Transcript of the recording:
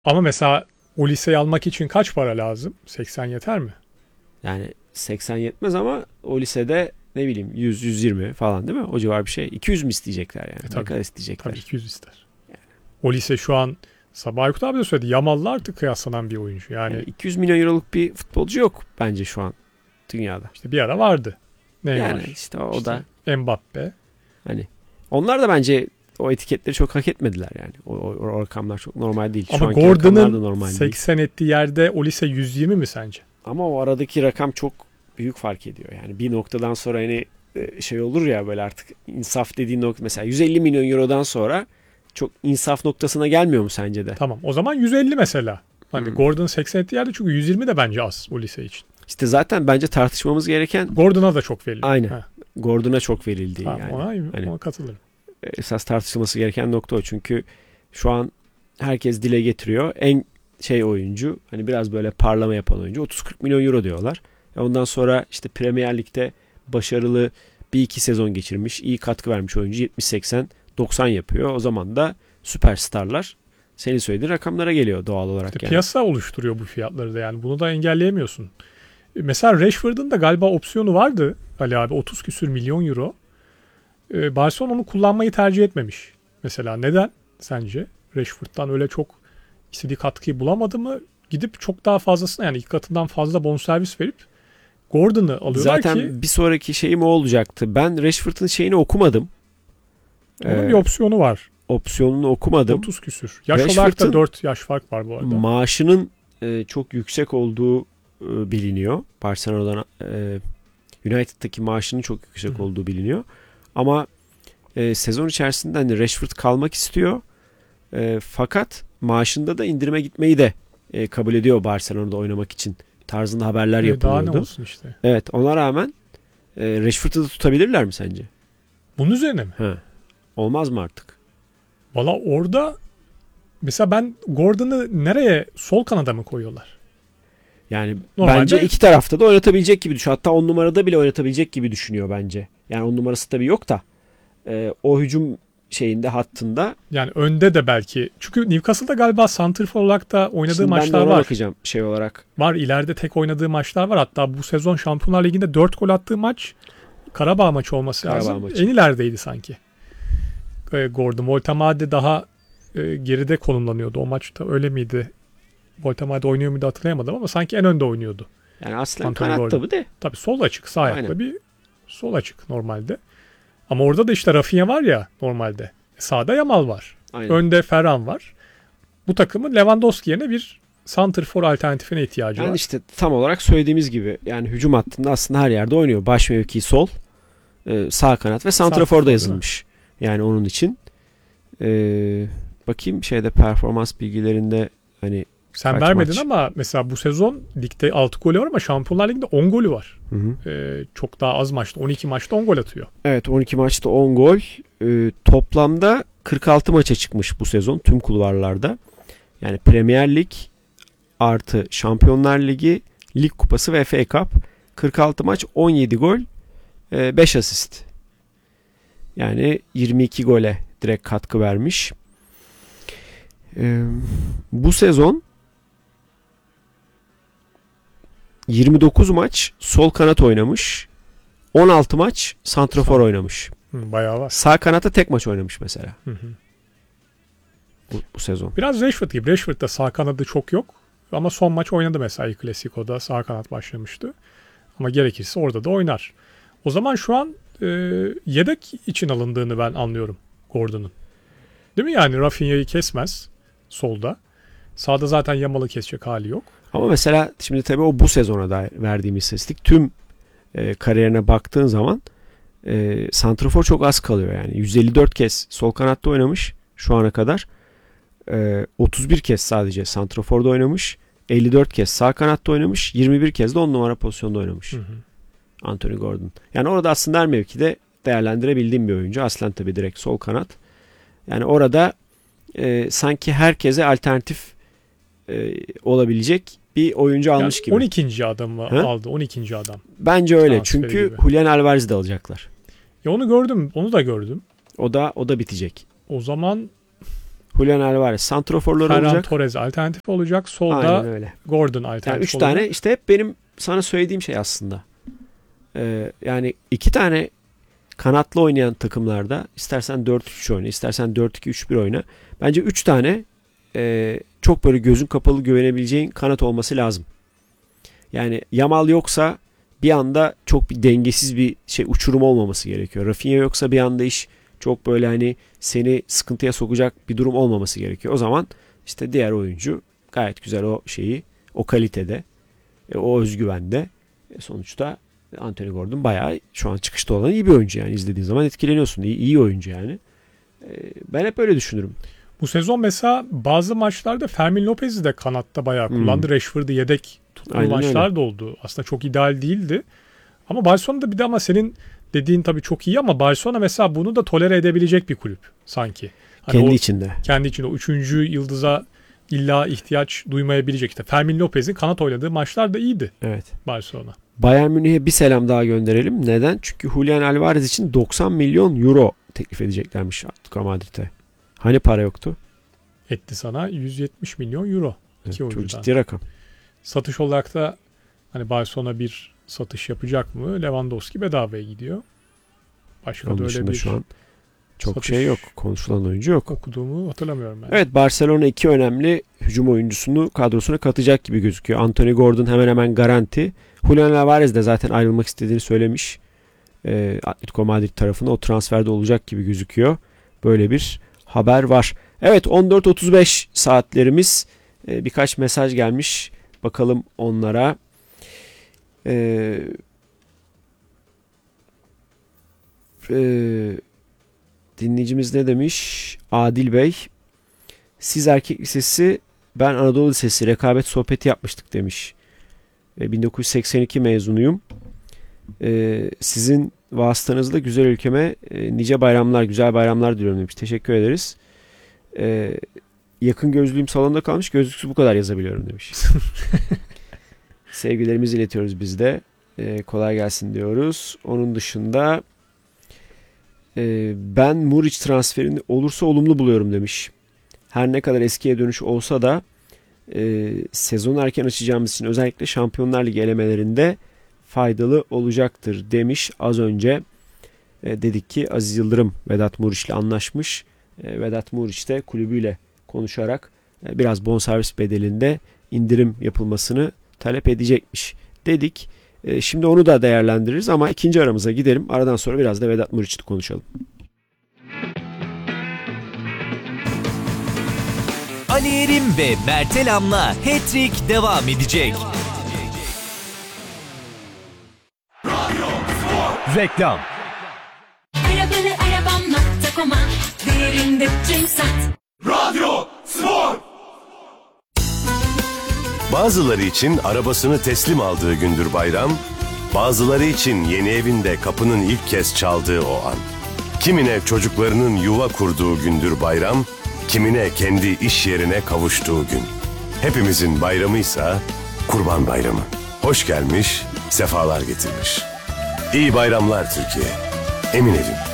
Ama mesela o liseyi almak için kaç para lazım? 80 yeter mi? Yani 80 yetmez ama o lisede ne bileyim 100-120 falan değil mi? O civar bir şey. 200 mü isteyecekler yani? Ne Tabii. kadar Tabii isteyecekler? 200 ister. O lise şu an Sabah Aykut abi de söyledi. Yamal'la artık kıyaslanan bir oyuncu. Yani Yani 200 milyon euroluk bir futbolcu yok bence şu an dünyada. işte bir ara vardı. Yani Neymar, işte o işte da Mbappe. hani onlar da bence o etiketleri çok hak etmediler yani. O rakamlar çok normal değil. Şu Ama anki rakamlar da Gordon'ın normal değil. 80 ettiği yerde o lise 120 mi sence? Ama o aradaki rakam çok büyük fark ediyor. Yani bir noktadan sonra hani şey olur ya böyle artık insaf dediğin nokta mesela 150 milyon eurodan sonra çok insaf noktasına gelmiyor mu sence de? Tamam. O zaman 150 mesela. Hani Hmm. Gordon 80 ettiği yerde çünkü 120 de bence az o lise için. İşte zaten bence tartışmamız gereken Gordon'a da çok veriliyor. aynı. Ha, Gordon'a çok verildi tamam, yani. ona, Hani ona katılırım. esas tartışılması gereken nokta o. Çünkü şu an herkes dile getiriyor. En şey oyuncu hani biraz böyle parlama yapan oyuncu 30-40 milyon euro diyorlar. Ondan sonra işte Premier Lig'de başarılı bir iki sezon geçirmiş, iyi katkı vermiş oyuncu 70-80-90 yapıyor. O zaman da süperstarlar senin söylediğin rakamlara geliyor doğal olarak İşte yani. piyasa oluşturuyor bu fiyatları da yani. Bunu da engelleyemiyorsun. Mesela Rashford'un da galiba opsiyonu vardı Ali abi 30 küsür milyon euro. Barcelona onu kullanmayı tercih etmemiş. Mesela neden sence? Rashford'dan öyle çok istediği katkıyı bulamadı mı? Gidip çok daha fazlasına yani iki katından fazla bonservis verip Gordon'ı alıyorlar Zaten ki bir sonraki şeyim o olacaktı. Ben Rashford'un şeyini okumadım. onun bir opsiyonu var. Opsiyonunu okumadım. 30 küsür. Yaş olarak da Rashford'un 4 yaş fark var bu arada. maaşının çok yüksek olduğu biliniyor. Barcelona'dan United'daki maaşının çok yüksek olduğu biliniyor. Ama sezon içerisinde hani Rashford kalmak istiyor. Fakat maaşında da indirime gitmeyi de kabul ediyor Barcelona'da oynamak için tarzında haberler Daha ne yapılıyordu. olsun işte. Evet, ona rağmen Rashford'u da tutabilirler mi sence? Bunun üzerine mi? He. Olmaz mı artık? Valla orada mesela ben Gordon'ı nereye sol kanada mı koyuyorlar? Yani Normalde bence iki tarafta da oynatabilecek gibi düşüyor. Hatta 10 numarada bile oynatabilecek gibi düşünüyor bence. Yani 10 numarası tabii yok da o hücum şeyinde hattında. yani önde de belki. Çünkü Newcastle'da galiba santrfor olarak da oynadığı Şimdi ben de maçlar ona var. bakacağım şey olarak. Var ileride tek oynadığı maçlar var. Hatta bu sezon Şampiyonlar Ligi'nde 4 gol attığı maç Karabağ maçı olması Karabağ lazım. maçı. En ilerideydi sanki. Gordon. Voltemade daha geride konumlanıyordu. O maçta öyle miydi? Voltemade oynuyor muydu hatırlayamadım ama sanki en önde oynuyordu. Yani aslen Anthony kanat Gordon. tabii de. Tabii sol açık sağ ayakla Aynen. bir sol açık normalde. Ama orada da işte Rafinha var ya normalde. Sağda Yamal var. Aynen. Önde Ferran var. Bu takımın Lewandowski yerine bir santrfor alternatifine ihtiyacı Yani var. işte tam olarak söylediğimiz gibi yani hücum hattında aslında her yerde oynuyor. Baş mevki sol, sağ kanat ve Santrafor, santrafor da değil yazılmış. Yani onun için bakayım şeyde performans bilgilerinde hani Sen kaç vermedin maç? ama mesela bu sezon ligde 6 golü var ama Şampiyonlar Ligi'nde 10 golü var. Hı hı. Çok daha az maçta 12 maçta 10 gol atıyor. Evet, 12 maçta 10 gol. Toplamda 46 maça çıkmış bu sezon tüm kulvarlarda. Yani Premier Lig artı Şampiyonlar Ligi, Lig Kupası ve FA Cup. 46 maç, 17 gol, 5 asist. Yani 22 gole direkt katkı vermiş. Bu sezon 29 maç sol kanat oynamış. 16 maç santrafor oynamış. Bayağı var. Sağ kanatta tek maç oynamış mesela Hı hı. bu sezon. Biraz Rashford gibi. Rashford'da sağ kanadı çok yok. Ama son maç oynadı mesela El Clasico'da sağ kanat başlamıştı. Ama gerekirse orada da oynar. O zaman şu an yedek için alındığını ben anlıyorum Gordon'un. Değil mi yani Rafinha'yı kesmez solda. Sağda zaten Yamal'ı kesecek hali yok. Ama mesela şimdi tabii o bu sezona dair verdiğim istatistik. Tüm kariyerine baktığın zaman santrafor çok az kalıyor yani. 154 kez sol kanatta oynamış şu ana kadar. 31 kez sadece santraforda oynamış. 54 kez sağ kanatta oynamış. 21 kez de 10 numara pozisyonda oynamış. Hı hı. Anthony Gordon. Yani orada aslında her mevkide değerlendirebildiğim bir oyuncu. Aslen tabii direkt sol kanat. Yani orada sanki herkese alternatif olabilecek bir oyuncu almış Yani gibi. 12. adamı He? aldı. 12. adam. Bence öyle. Transferi Çünkü gibi. Julian Alvarez'i de alacaklar. Ya onu gördüm. Onu da gördüm. O da bitecek. O zaman Julian Alvarez santraforları Ferran olacak. Torres alternatif olacak. Solda Aynen öyle. Gordon Yani alternatif 3 olacak. tane işte hep benim sana söylediğim şey aslında. Yani 2 tane kanatlı oynayan takımlarda istersen 4-3 oyna, istersen 4-2-3-1 oyna. Bence 3 tane çok böyle gözün kapalı güvenebileceğin kanat olması lazım. Yani Yamal yoksa bir anda çok bir dengesiz bir uçurum olmaması gerekiyor. Rafinha yoksa bir anda iş çok böyle hani seni sıkıntıya sokacak bir durum olmaması gerekiyor. O zaman işte diğer oyuncu gayet güzel o kalitede, o özgüvende. Sonuçta Anthony Gordon bayağı şu an çıkışta olan iyi bir oyuncu yani. İzlediğin zaman etkileniyorsun. İyi oyuncu yani. Ben hep öyle düşünürüm. Bu sezon mesela bazı maçlarda Fermin Lopez'i de kanatta bayağı kullandı. Rashford'u yedek tuttuğu maçlar da oldu. Aslında çok ideal değildi. Ama Barcelona'da bir de ama senin dediğin tabii çok iyi ama Barcelona mesela bunu da tolere edebilecek bir kulüp sanki. Hani kendi içinde. Kendi içinde o 3. yıldıza illa ihtiyaç duymayabilecek. İşte Fermin Lopez'in kanat oynadığı maçlar da iyiydi. Evet. Barcelona. Bayern Münih'e bir selam daha gönderelim. Neden? Çünkü Julian Alvarez için 90 milyon euro teklif edeceklermiş Atletico Madrid'e. Hani para yoktu? Etti sana 170 milyon euro. Evet, İki oyuncudan. çok ciddi rakam. Satış olarak da hani Barcelona bir satış yapacak mı? Lewandowski bedavaya gidiyor. Başka Onun da öyle dışında bir şu an çok satış şey yok. Konuşulan oyuncu yok. okuduğumu hatırlamıyorum ben. Evet, Barcelona 2 önemli hücum oyuncusunu kadrosuna katacak gibi gözüküyor. Anthony Gordon hemen hemen garanti. Julian Alvarez de zaten ayrılmak istediğini söylemiş. Atletico Madrid tarafında o transferde olacak gibi gözüküyor. Böyle bir haber var. Evet, 14.35 saatlerimiz. Birkaç mesaj gelmiş. Bakalım onlara. Dinleyicimiz ne demiş? Adil Bey. Siz erkek lisesi, ben Anadolu Lisesi rekabet sohbeti yapmıştık demiş. 1982 mezunuyum. Sizin vasıtanızla güzel ülkeme nice bayramlar, güzel bayramlar diliyorum demiş. Teşekkür ederiz. Yakın gözlüğüm salonda kalmış, gözlüksüz bu kadar yazabiliyorum demiş. Sevgilerimizi iletiyoruz biz de. Kolay gelsin diyoruz. Onun dışında ben Muric transferini olursa olumlu buluyorum demiş. Her ne kadar eskiye dönüş olsa da sezonu erken açacağımız için özellikle Şampiyonlar Ligi elemelerinde faydalı olacaktır demiş. Az önce dedik ki Aziz Yıldırım Vedat Muriç ile anlaşmış. Vedat Muriç de kulübüyle konuşarak biraz bonservis bedelinde indirim yapılmasını talep edecekmiş dedik. Şimdi onu da değerlendiririz ama ikinci aramıza gidelim. Aradan sonra biraz da Vedat Muriç'le konuşalım. Ali Erim ve Mert Elam'la Hat-Trick devam edecek. Reklam. Arabamla.com'a değerinde tüm sat. Radyo Spor. Bazıları için arabasını teslim aldığı gündür bayram, bazıları için yeni evinde kapının ilk kez çaldığı o an. Kimine çocuklarının yuva kurduğu gündür bayram, kimine kendi iş yerine kavuştuğu gün. Hepimizin bayramıysa Kurban Bayramı. Hoş gelmiş, sefalar getirmiş. İyi bayramlar Türkiye. Emin Evim.